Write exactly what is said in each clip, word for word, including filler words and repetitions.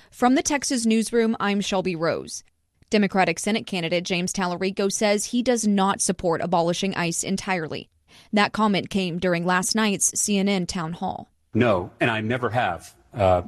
From the Texas Newsroom, I'm Shelby Rose. Democratic Senate candidate James Tallarico says he does not support abolishing ICE entirely. That comment came during last night's C N N town hall. No, and I never have. Uh,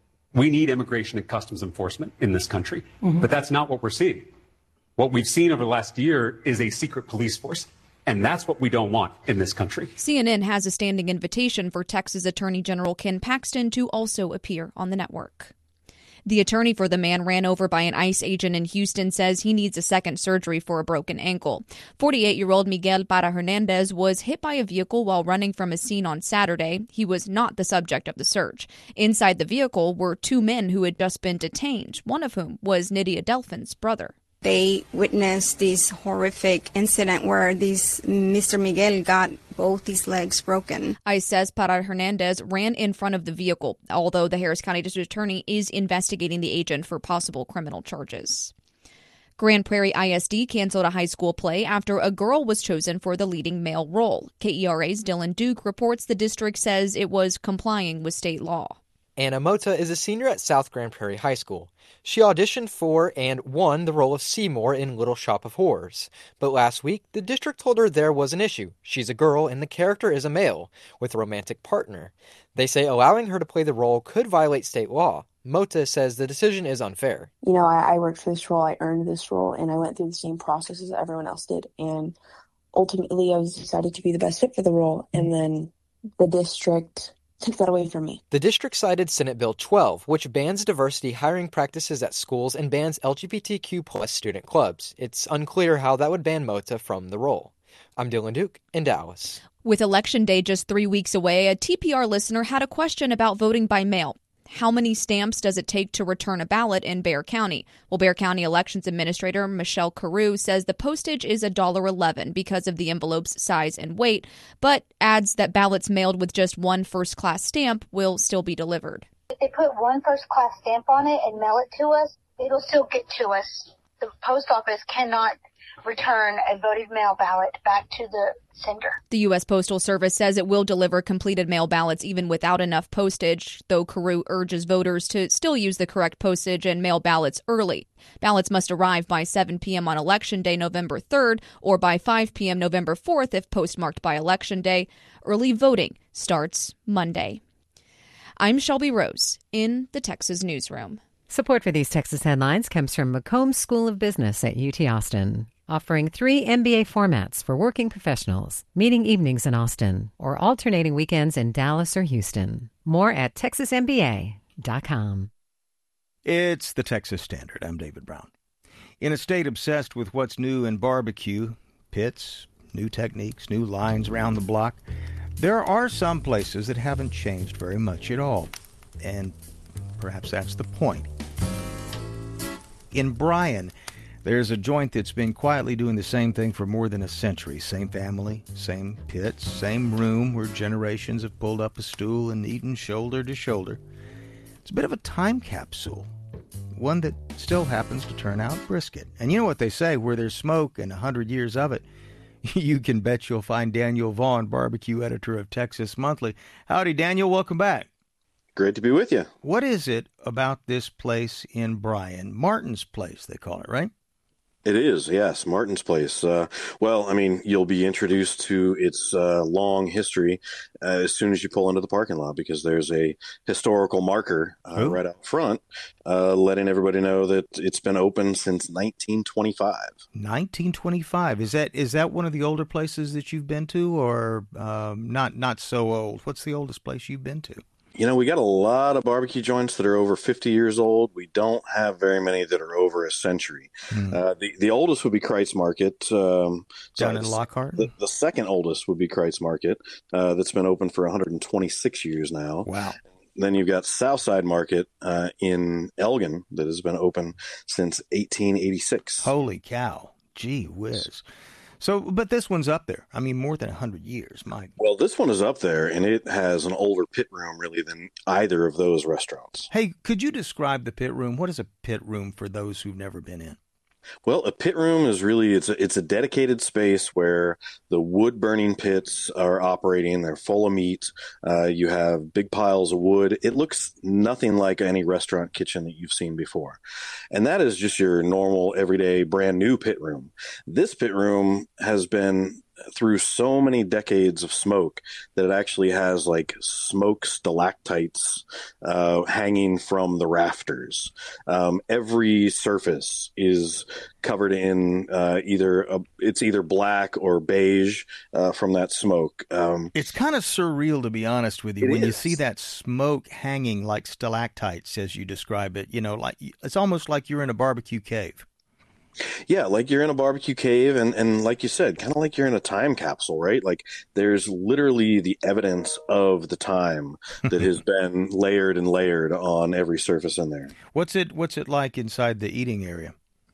we need immigration and customs enforcement in this country, mm-hmm. but that's not what we're seeing. What we've seen over the last year is a secret police force, and that's what we don't want in this country. C N N has a standing invitation for Texas Attorney General Ken Paxton to also appear on the network. The attorney for the man ran over by an ICE agent in Houston says he needs a second surgery for a broken ankle. forty-eight-year-old Miguel Para Hernandez was hit by a vehicle while running from a scene on Saturday. He was not the subject of the search. Inside the vehicle were two men who had just been detained, one of whom was Nydia Delfin's brother. They witnessed this horrific incident where this Mister Miguel got both his legs broken. ICE says Para Hernandez ran in front of the vehicle, although the Harris County District Attorney is investigating the agent for possible criminal charges. Grand Prairie I S D canceled a high school play after a girl was chosen for the leading male role. K E R A's Dylan Duke reports the district says it was complying with state law. Anna Mota is a senior at South Grand Prairie High School. She auditioned for and won the role of Seymour in Little Shop of Horrors. But last week, the district told her there was an issue. She's a girl and the character is a male, with a romantic partner. They say allowing her to play the role could violate state law. Mota says the decision is unfair. You know, I, I worked for this role, I earned this role, and I went through the same process as everyone else did. And ultimately, I was decided to be the best fit for the role. And then the district took that away from me. The district cited Senate Bill twelve, which bans diversity hiring practices at schools and bans L G B T Q plus student clubs. It's unclear how that would ban Mota from the role. I'm Dylan Duke in Dallas. With Election Day just three weeks away, a T P R listener had a question about voting by mail. How many stamps does it take to return a ballot in Bexar County? Well, Bexar County Elections Administrator Michelle Carew says the postage is one dollar and eleven cents because of the envelope's size and weight, but adds that ballots mailed with just one first-class stamp will still be delivered. If they put one first-class stamp on it and mail it to us, it'll still get to us. The post office cannot return a voted mail ballot back to the sender. The U S Postal Service says it will deliver completed mail ballots even without enough postage, though Carew urges voters to still use the correct postage and mail ballots early. Ballots must arrive by seven p.m. on Election Day, November third, or by five p.m. November fourth if postmarked by Election Day. Early voting starts Monday. I'm Shelby Rose in the Texas Newsroom. Support for these Texas headlines comes from McCombs School of Business at U T Austin, offering three M B A formats for working professionals, meeting evenings in Austin, or alternating weekends in Dallas or Houston. More at texas m b a dot com. It's the Texas Standard. I'm David Brown. In a state obsessed with what's new in barbecue, pits, new techniques, new lines around the block, there are some places that haven't changed very much at all. And perhaps that's the point. In Bryan, there's a joint that's been quietly doing the same thing for more than a century. Same family, same pits, same room where generations have pulled up a stool and eaten shoulder to shoulder. It's a bit of a time capsule, one that still happens to turn out brisket. And you know what they say, where there's smoke and a hundred years of it, you can bet you'll find Daniel Vaughn, barbecue editor of Texas Monthly. Howdy, Daniel. Welcome back. Great to be with you. What is it about this place in Bryan? Martin's Place, they call it, right? It is, yes, Martin's Place. Uh, well, I mean, you'll be introduced to its uh, long history uh, as soon as you pull into the parking lot, because there's a historical marker uh, right out front uh, letting everybody know that it's been open since nineteen twenty-five. nineteen twenty-five. Is that is that one of the older places that you've been to, or um, not, not so old? What's the oldest place you've been to? You know, we got a lot of barbecue joints that are over fifty years old. We don't have very many that are over a century. Mm. Uh, the, the oldest would be Kreitz Market. Um, Down in Lockhart? The, the second oldest would be Kreitz Market, uh, that's been open for one hundred twenty-six years now. Wow. Then you've got Southside Market uh, in Elgin that has been open since eighteen eighty-six. Holy cow. Gee whiz. So, but this one's up there. I mean, more than one hundred years. My. Well, this one is up there, and it has an older pit room, really, than either of those restaurants. Hey, could you describe the pit room? What is a pit room for those who've never been in? Well, a pit room is really, it's a, it's a dedicated space where the wood burning pits are operating. They're full of meat. Uh, you have big piles of wood. It looks nothing like any restaurant kitchen that you've seen before. And that is just your normal, everyday, brand new pit room. This pit room has been through so many decades of smoke that it actually has like smoke stalactites uh, hanging from the rafters. Um, every surface is covered in uh, either a, it's either black or beige uh, from that smoke. Um, it's kind of surreal, to be honest with you, when is. you see that smoke hanging like stalactites, as you describe it. You know, like it's almost like you're in a barbecue cave. Yeah, like you're in a barbecue cave, and, and like you said, kind of like you're in a time capsule, right? Like there's literally the evidence of the time that has been layered and layered on every surface in there. What's it What's it like inside the eating area?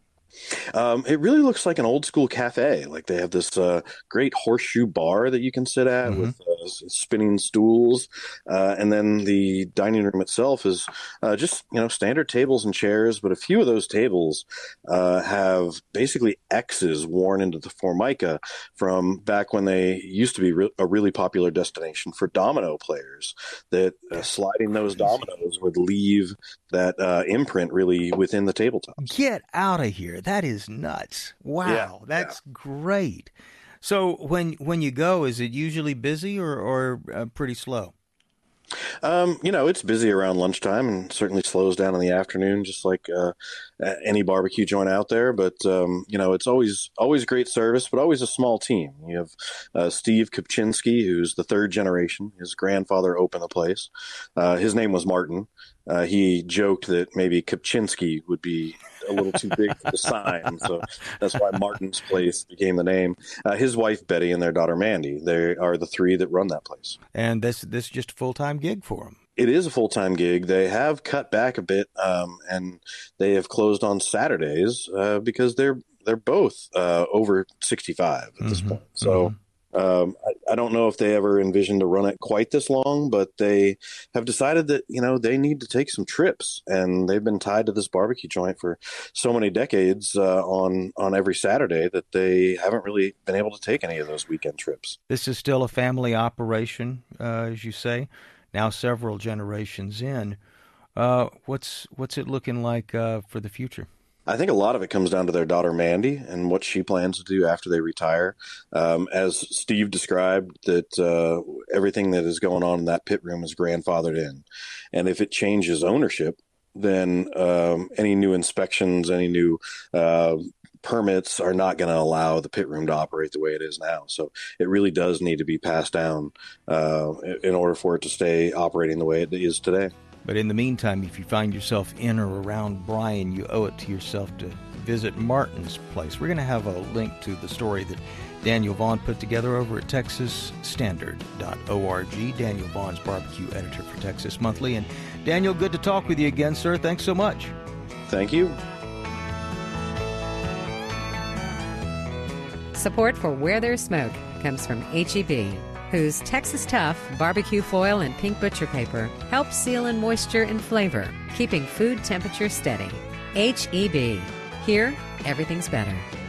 Um, it really looks like an old school cafe. Like they have this uh, great horseshoe bar that you can sit at mm-hmm. with uh, spinning stools, uh, and then the dining room itself is uh, just you know standard tables and chairs. But a few of those tables uh, have basically X's worn into the formica from back when they used to be re- a really popular destination for domino players. That uh, sliding those dominoes would leave that uh, imprint really within the tabletop. Get out of here. That is nuts. Wow, yeah, that's yeah. great. So when when you go, is it usually busy or, or uh, pretty slow? Um, you know, it's busy around lunchtime and certainly slows down in the afternoon, just like uh, any barbecue joint out there. But, um, you know, it's always always great service, but always a small team. You have uh, Steve Kopczynski, who's the third generation. His grandfather opened the place. Uh, his name was Martin. Uh, he joked that maybe Kopczynski would be a little too big for the sign, so that's why Martin's Place became the name. Uh, his wife Betty and their daughter Mandy, they are the three that run that place. And this this is just a full-time gig for them. It is a full-time gig. They have cut back a bit, um, and they have closed on Saturdays uh, because they're they're both uh, over sixty-five at this mm-hmm. point. So. Mm-hmm. Um, I, I don't know if they ever envisioned to run it quite this long, but they have decided that, you know, they need to take some trips, and they've been tied to this barbecue joint for so many decades uh, on, on every Saturday that they haven't really been able to take any of those weekend trips. This is still a family operation, uh, as you say, now several generations in. Uh, what's, what's it looking like uh, for the future? I think a lot of it comes down to their daughter, Mandy, and what she plans to do after they retire. Um, as Steve described, that uh, everything that is going on in that pit room is grandfathered in. And if it changes ownership, then um, any new inspections, any new uh, permits are not going to allow the pit room to operate the way it is now. So it really does need to be passed down uh, in order for it to stay operating the way it is today. But in the meantime, if you find yourself in or around Bryan, you owe it to yourself to visit Martin's Place. We're going to have a link to the story that Daniel Vaughn put together over at texas standard dot org. Daniel Vaughn's barbecue editor for Texas Monthly. And Daniel, good to talk with you again, sir. Thanks so much. Thank you. Support for Where There's Smoke comes from H E B, whose Texas Tough barbecue foil and pink butcher paper helps seal in moisture and flavor, keeping food temperature steady. H E B. Here, everything's better.